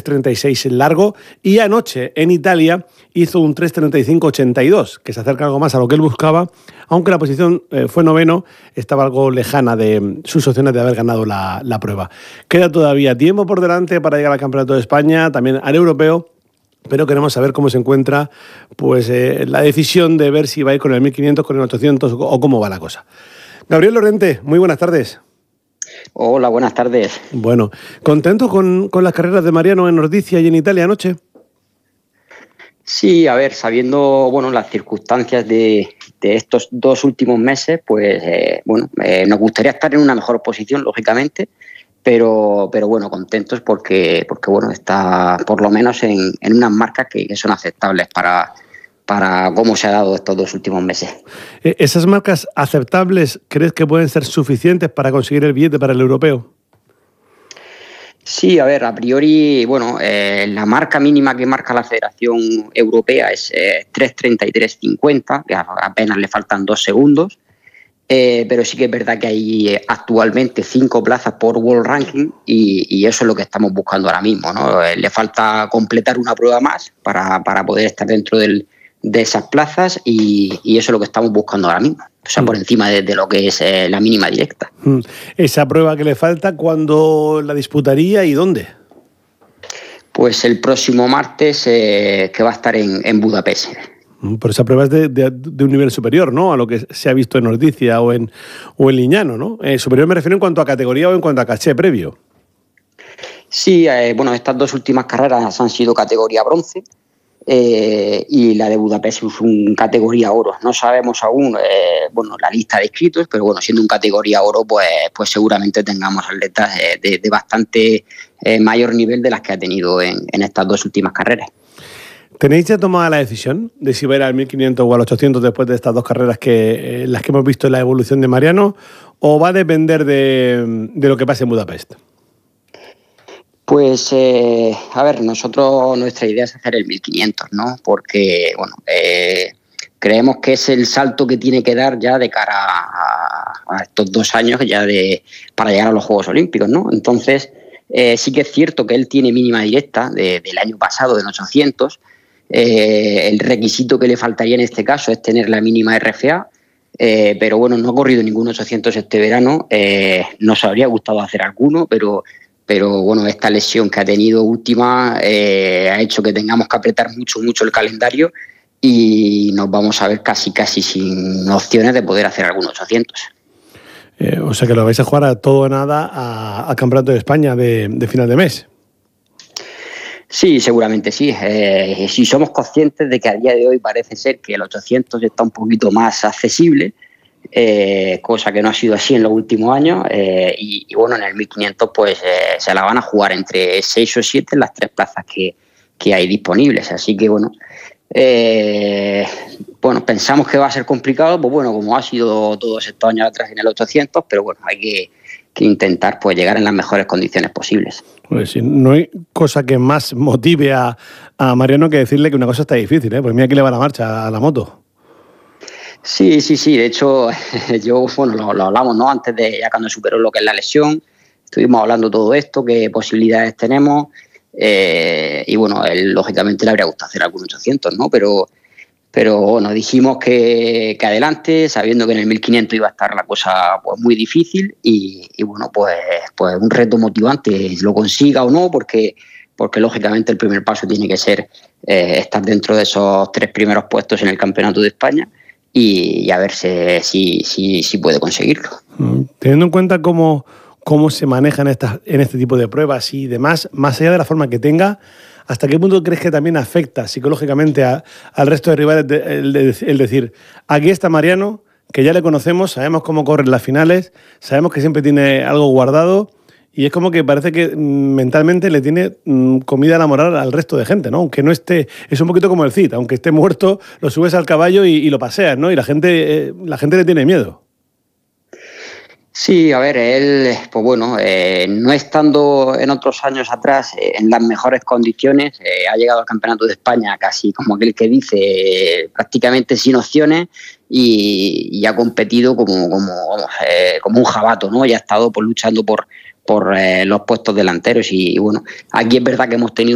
3.36 en largo, y anoche en Italia hizo un 3.35.82, que se acerca algo más a lo que él buscaba, aunque la posición fue noveno, estaba algo lejana de sus opciones de haber ganado la prueba. Queda todavía tiempo por delante para llegar al Campeonato de España, también al Europeo, pero queremos saber cómo se encuentra pues, la decisión de ver si va a ir con el 1.500, con el 800 o cómo va la cosa. Gabriel Lorente, muy buenas tardes. Hola, buenas tardes. Bueno, ¿contento con las carreras de Mariano en Ordizia y en Italia anoche? Sí, a ver, sabiendo las circunstancias de estos 2 últimos meses, pues nos gustaría estar en una mejor posición, lógicamente, pero bueno, contentos porque está por lo menos en unas marcas que son aceptables para cómo se ha dado estos 2 últimos meses. ¿Esas marcas aceptables crees que pueden ser suficientes para conseguir el billete para el europeo? Sí, a ver, a priori, la marca mínima que marca la Federación Europea es 3.33.50, que apenas le faltan 2 segundos, pero sí que es verdad que hay actualmente 5 plazas por World Ranking y eso es lo que estamos buscando ahora mismo, ¿no? Le falta completar una prueba más para poder estar dentro de esas plazas y eso es lo que estamos buscando ahora mismo. O sea, por encima de lo que es la mínima directa. Esa prueba que le falta, ¿cuándo la disputaría y dónde? Pues el próximo martes, que va a estar en Budapest. Pero esa prueba es de un nivel superior, ¿no? A lo que se ha visto en Ordizia o en Lignano, ¿no? Superior me refiero en cuanto a categoría o en cuanto a caché previo. Sí, estas 2 últimas carreras han sido categoría bronce. Y la de Budapest es un categoría oro. No sabemos aún la lista de inscritos, pero siendo un categoría oro, pues seguramente tengamos atletas de bastante mayor nivel de las que ha tenido en estas 2 últimas carreras. ¿Tenéis ya tomada la decisión de si va a ir al 1.500 o al 800 después de estas 2 carreras las que hemos visto en la evolución de Mariano, o va a depender de lo que pase en Budapest? Pues, nuestra idea es hacer el 1.500, ¿no? Porque, creemos que es el salto que tiene que dar ya de cara a estos 2 años para llegar a los Juegos Olímpicos, ¿no? Entonces, sí que es cierto que él tiene mínima directa del año pasado, del 800. El requisito que le faltaría en este caso es tener la mínima RFA, pero no ha corrido ningún 800 este verano. Nos habría gustado hacer alguno, pero esta lesión que ha tenido última ha hecho que tengamos que apretar mucho el calendario y nos vamos a ver casi sin opciones de poder hacer algún 800. O sea que lo vais a jugar a todo o nada a Campeonato de España de final de mes. Sí, seguramente sí. Si somos conscientes de que a día de hoy parece ser que el 800 está un poquito más accesible, cosa que no ha sido así en los últimos años, y en el 1.500 pues se la van a jugar entre 6 o 7 en las 3 plazas que hay disponibles, así que pensamos que va a ser complicado, como ha sido todos estos años atrás en el 800, pero hay que intentar pues llegar en las mejores condiciones posibles. Pues sí, no hay cosa que más motive a Mariano que decirle que una cosa está difícil, ¿eh? Pues mira que le va la marcha a la moto. Sí. De hecho, lo hablamos, ¿no? Antes de ya cuando superó lo que es la lesión, estuvimos hablando todo esto, qué posibilidades tenemos. Él lógicamente le habría gustado hacer algún 800, ¿no? Pero dijimos que adelante, sabiendo que en el 1.500 iba a estar la cosa pues muy difícil y pues un reto motivante, lo consiga o no, porque lógicamente el primer paso tiene que ser estar dentro de esos 3 primeros puestos en el Campeonato de España y a ver si puede conseguirlo. Teniendo en cuenta cómo se maneja en este tipo de pruebas y demás, más allá de la forma que tenga, ¿hasta qué punto crees que también afecta psicológicamente al resto de rivales el decir, aquí está Mariano, que ya le conocemos, sabemos cómo corren las finales, sabemos que siempre tiene algo guardado y es como que parece que mentalmente le tiene comida a la moral al resto de gente, ¿no? Aunque no esté, es un poquito como el Cid, aunque esté muerto, lo subes al caballo y lo paseas, ¿no? Y la gente le tiene miedo. Sí, a ver, él, no estando en otros años atrás en las mejores condiciones, ha llegado al Campeonato de España casi como aquel que dice, prácticamente sin opciones y ha competido como un jabato, ¿no? Y ha estado luchando por los puestos delanteros y aquí es verdad que hemos tenido